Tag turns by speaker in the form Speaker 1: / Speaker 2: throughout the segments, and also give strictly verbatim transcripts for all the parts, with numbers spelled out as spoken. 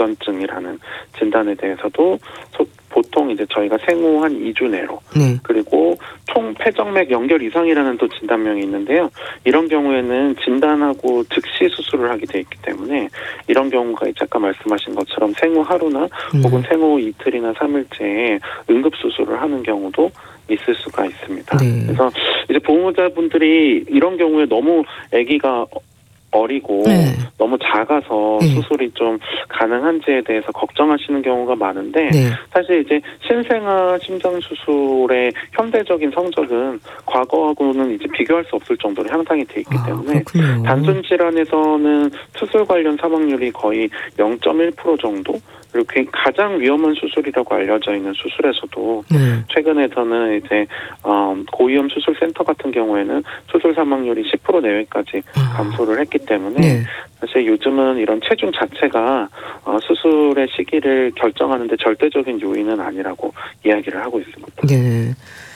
Speaker 1: 유전증이라는 진단에 대해서도 소, 보통 이제 저희가 생후 한 이 주 내로
Speaker 2: 네.
Speaker 1: 그리고 총 폐정맥 연결 이상이라는 또 진단명이 있는데요. 이런 경우에는 진단하고 즉시 수술을 하게 돼 있기 때문에 이런 경우가 이제 아까 말씀하신 것처럼 생후 하루나
Speaker 2: 음.
Speaker 1: 혹은 생후 이틀이나 삼일째에 응급 수술을 하는 경우도 있을 수가 있습니다.
Speaker 2: 네.
Speaker 1: 그래서 이제 보호자분들이 이런 경우에 너무 아기가 어리고
Speaker 2: 네.
Speaker 1: 너무 작아서
Speaker 2: 네.
Speaker 1: 수술이 좀 가능한지에 대해서 걱정하시는 경우가 많은데
Speaker 2: 네.
Speaker 1: 사실 이제 신생아 심장 수술의 현대적인 성적은 과거하고는 이제 비교할 수 없을 정도로 향상이 돼 있기
Speaker 2: 아,
Speaker 1: 때문에
Speaker 2: 그렇군요.
Speaker 1: 단순 질환에서는 수술 관련 사망률이 거의 영 점 일 퍼센트 정도, 그리고 가장 위험한 수술이라고 알려져 있는 수술에서도
Speaker 2: 네.
Speaker 1: 최근에서는 이제 어, 고위험 수술센터 같은 경우에는 수술 사망률이 십 퍼센트 내외까지 감소를 했기 때문에
Speaker 2: 네.
Speaker 1: 사실 요즘은 이런 체중 자체가 어, 수술의 시기를 결정하는데 절대적인 요인은 아니라고 이야기를 하고 있습니다.
Speaker 2: 네.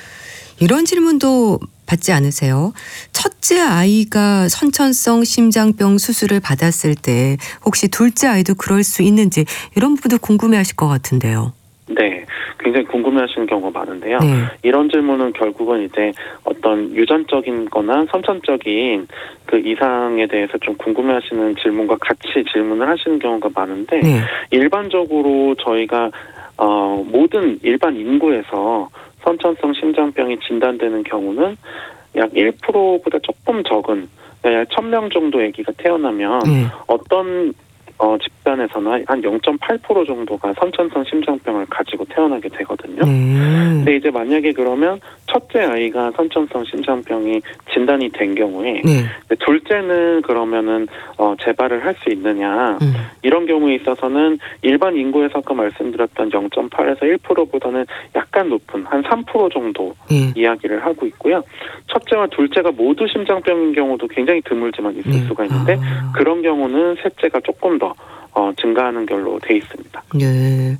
Speaker 2: 이런 질문도 받지 않으세요? 첫째 아이가 선천성 심장병 수술을 받았을 때 혹시 둘째 아이도 그럴 수 있는지 이런 부분도 궁금해하실 것 같은데요.
Speaker 1: 네, 굉장히 궁금해하시는 경우가 많은데요.
Speaker 2: 네.
Speaker 1: 이런 질문은 결국은 이제 어떤 유전적인거나 선천적인 그 이상에 대해서 좀 궁금해하시는 질문과 같이 질문을 하시는 경우가 많은데
Speaker 2: 네.
Speaker 1: 일반적으로 저희가 어, 모든 일반 인구에서 선천성 심장병이 진단되는 경우는 약 일 퍼센트보다 조금 적은 약 천 명 정도 아기가 태어나면
Speaker 2: 네.
Speaker 1: 어떤 어, 집단에서는 한 영 점 팔 퍼센트 정도가 선천성 심장병을 가지고 태어나게 되거든요.
Speaker 2: 네.
Speaker 1: 근데 이제 만약에 그러면 첫째 아이가 선천성 심장병이 진단이 된 경우에
Speaker 2: 네.
Speaker 1: 둘째는 그러면은 어, 재발을 할 수 있느냐
Speaker 2: 음.
Speaker 1: 이런 경우에 있어서는 일반 인구에서 아까 말씀드렸던 영 점 팔에서 일 퍼센트보다는 약간 높은 한 삼 퍼센트 정도
Speaker 2: 네.
Speaker 1: 이야기를 하고 있고요. 첫째와 둘째가 모두 심장병인 경우도 굉장히 드물지만 있을
Speaker 2: 네.
Speaker 1: 수가 있는데
Speaker 2: 아.
Speaker 1: 그런 경우는 셋째가 조금 더 어, 증가하는 걸로 돼 있습니다.
Speaker 2: 네.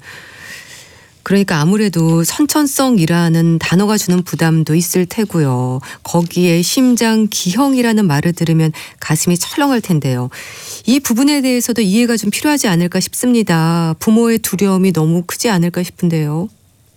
Speaker 2: 그러니까 아무래도 선천성이라는 단어가 주는 부담도 있을 테고요. 거기에 심장 기형이라는 말을 들으면 가슴이 철렁할 텐데요. 이 부분에 대해서도 이해가 좀 필요하지 않을까 싶습니다. 부모의 두려움이 너무 크지 않을까 싶은데요.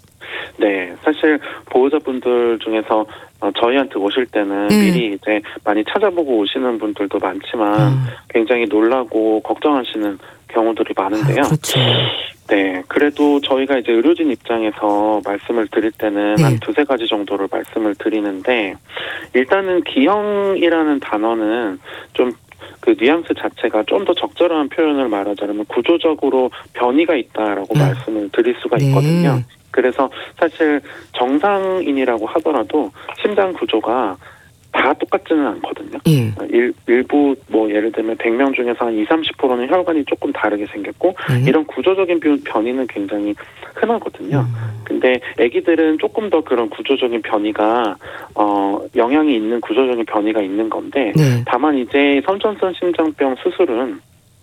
Speaker 1: 네, 사실 보호자분들 중에서 어, 저희한테 오실 때는
Speaker 2: 네.
Speaker 1: 미리 이제 많이 찾아보고 오시는 분들도 많지만
Speaker 2: 음.
Speaker 1: 굉장히 놀라고 걱정하시는 경우들이 많은데요.
Speaker 2: 아, 그렇죠.
Speaker 1: 네, 그래도 저희가 이제 의료진 입장에서 말씀을 드릴 때는
Speaker 2: 네.
Speaker 1: 한 두세 가지 정도를 말씀을 드리는데 일단은 기형이라는 단어는 좀 그 뉘앙스 자체가 좀 더 적절한 표현을 말하자면 구조적으로 변이가 있다라고
Speaker 2: 네.
Speaker 1: 말씀을 드릴 수가
Speaker 2: 네.
Speaker 1: 있거든요. 그래서 사실 정상인이라고 하더라도 심장 구조가 다 똑같지는 않거든요.
Speaker 2: 예.
Speaker 1: 일, 일부 뭐 예를 들면 백 명 중에서 한 이십, 삼십 퍼센트는 혈관이 조금 다르게 생겼고
Speaker 2: 네.
Speaker 1: 이런 구조적인 변이는 굉장히 흔하거든요.
Speaker 2: 음.
Speaker 1: 근데 아기들은 조금 더 그런 구조적인 변이가 어 영향이 있는 구조적인 변이가 있는 건데
Speaker 2: 네.
Speaker 1: 다만 이제 선천성 심장병 수술은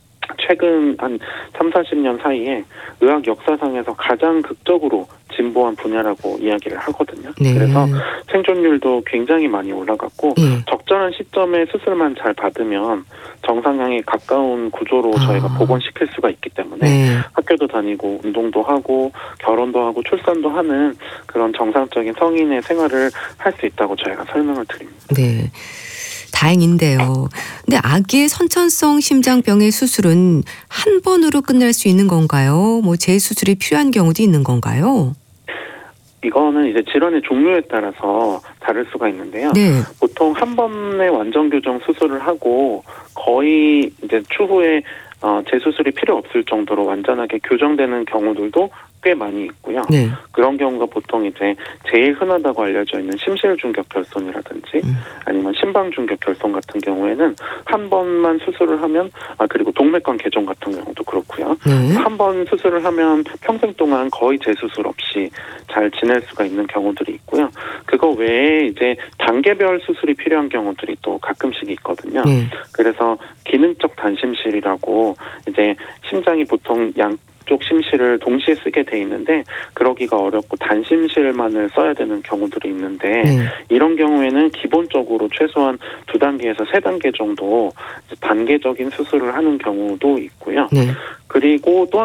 Speaker 1: 최근 한 삼사십 년 사이에 의학 역사상에서 가장 극적으로 진보한 분야라고 이야기를 하거든요.
Speaker 2: 네.
Speaker 1: 그래서 생존율도 굉장히 많이 올라갔고
Speaker 2: 예.
Speaker 1: 적절한 시점에 수술만 잘 받으면 정상향에 가까운 구조로
Speaker 2: 아.
Speaker 1: 저희가 복원시킬 수가 있기 때문에
Speaker 2: 네.
Speaker 1: 학교도 다니고 운동도 하고 결혼도 하고 출산도 하는 그런 정상적인 성인의 생활을 할 수 있다고 저희가 설명을 드립니다.
Speaker 2: 네. 다행인데요. 근데 아기의 선천성 심장병의 수술은 한 번으로 끝날 수 있는 건가요? 뭐 재수술이 필요한 경우도 있는 건가요?
Speaker 1: 이거는 이제 질환의 종류에 따라서 다를 수가 있는데요.
Speaker 2: 네.
Speaker 1: 보통 한 번의 완전 교정 수술을 하고 거의 이제 추후에 어, 재수술이 필요 없을 정도로 완전하게 교정되는 경우들도 꽤 많이 있고요.
Speaker 2: 네.
Speaker 1: 그런 경우가 보통 이제 제일 흔하다고 알려져 있는 심실중격결손이라든지
Speaker 2: 음.
Speaker 1: 아니면 심방중격결손 같은 경우에는 한 번만 수술을 하면 아 그리고 동맥관 개종 같은 경우도 그렇고요.
Speaker 2: 네.
Speaker 1: 한 번 수술을 하면 평생 동안 거의 재수술 없이 잘 지낼 수가 있는 경우들이 있고요. 그거 외에 이제 단계별 수술이 필요한 경우들이 또 가끔씩 있거든요.
Speaker 2: 네.
Speaker 1: 그래서 기능적 단심실이라고 이제 심장이 보통 양 쪽 심실을 동시에 쓰게 돼 있는데 그러기가 어렵고 단심실만을 써야 되는 경우들이 있는데
Speaker 2: 네.
Speaker 1: 이런 경우에는 기본적으로 최소한 두 단계에서 세 단계 정도 단계적인 수술을 하는 경우도 있고요.
Speaker 2: 네.
Speaker 1: 그리고 또